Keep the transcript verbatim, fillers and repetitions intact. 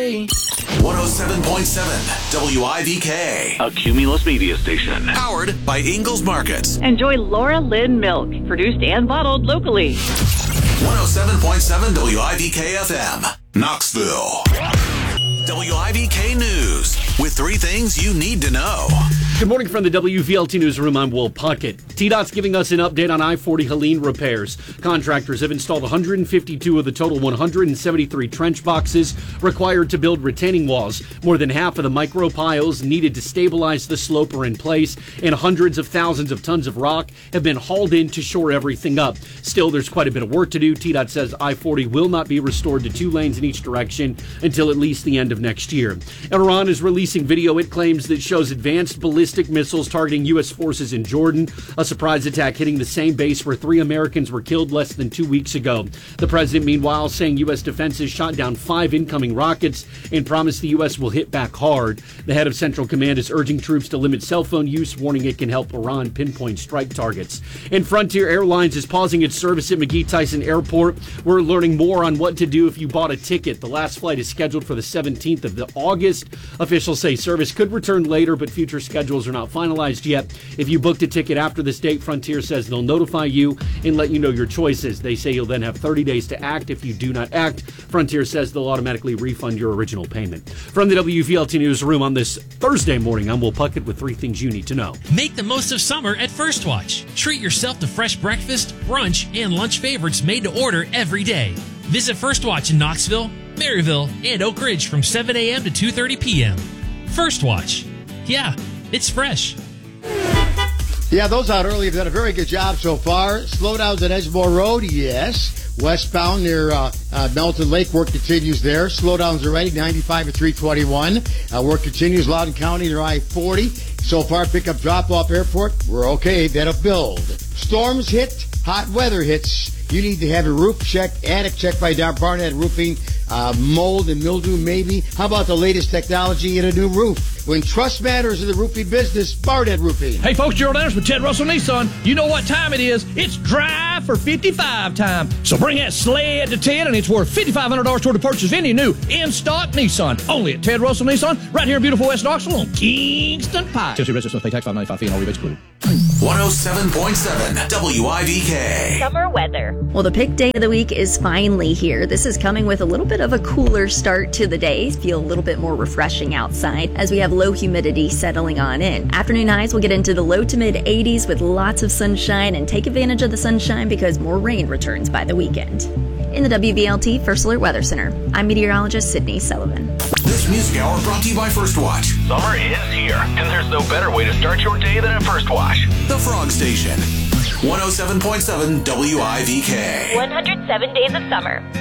one oh seven point seven W I V K, a Cumulus media station. Powered by Ingalls Markets. Enjoy Laura Lynn milk, produced and bottled locally. one oh seven point seven W I V K F M, Knoxville. W I V K News, with three things you need to know. Good morning from the W V L T Newsroom. I'm Will Puckett. T DOT's giving us an update on I forty Helene repairs. Contractors have installed one hundred fifty-two of the total one hundred seventy-three trench boxes required to build retaining walls. More than half of the micro piles needed to stabilize the slope are in place, and hundreds of thousands of tons of rock have been hauled in to shore everything up. Still, there's quite a bit of work to do. T DOT says I forty will not be restored to two lanes in each direction until at least the end of next year. Iran is releasing video it claims that shows advanced ballistic missiles targeting U S forces in Jordan, a surprise attack hitting the same base where three Americans were killed less than two weeks ago. The president, meanwhile, saying U S defenses shot down five incoming rockets and promised the U S will hit back hard. The head of Central Command is urging troops to limit cell phone use, warning it can help Iran pinpoint strike targets. And Frontier Airlines is pausing its service at McGee-Tyson Airport. We're learning more on what to do if you bought a ticket. The last flight is scheduled for the seventeenth of August. Officials say service could return later, but future schedules are not finalized yet. If you booked a ticket after this date, Frontier says they'll notify you and let you know your choices. They say you'll then have thirty days to act. If you do not act, Frontier says they'll automatically refund your original payment. From the W V L T Newsroom on this Thursday morning, I'm Will Puckett with three things you need to know. Make the most of summer at First Watch. Treat yourself to fresh breakfast, brunch, and lunch favorites made to order every day. Visit First Watch in Knoxville, Maryville, and Oak Ridge from seven a.m. to two thirty p.m. First Watch. Yeah, it's fresh. Yeah, those out early have done a very good job so far. Slowdowns at Edgemore Road, yes. Westbound near uh, uh, Melton Lake, work continues there. Slowdowns already, ninety-five at three twenty-one. Uh, work continues, Loudoun County near I forty. So far, pickup drop-off airport, we're okay, that'll build. Storms hit, hot weather hits. You need to have your roof checked, attic checked by Don Barnett Roofing. Uh, mold and mildew, maybe. How about the latest technology in a new roof? When trust matters in the roofing business, Barnett Roofing. Hey, folks, Gerald Anderson with Ted Russell Nissan. You know what time it is. It's Drive for fifty-five time. So bring that sled to Ted, and it's worth five thousand five hundred dollars toward the purchase of any new in-stock Nissan. Only at Ted Russell Nissan, right here in beautiful West Knoxville on Kingston Pike. Tennessee residents must pay tax five ninety-five fee and all rebates included. one oh seven point seven W I V K. Summer weather. Well, the pick day of the week is finally here. This is coming with a little bit of a cooler start to the day. Feel a little bit more refreshing outside as we have low humidity settling on in. Afternoon highs will get into the low to mid eighties with lots of sunshine, and take advantage of the sunshine because more rain returns by the weekend. In the W V L T First Alert Weather Center, I'm meteorologist Sydney Sullivan. This music hour brought to you by First Watch. Summer is here, and there's no better way to start your day than at First Watch. The Frog Station. one oh seven point seven W I V K. one hundred seven days of summer.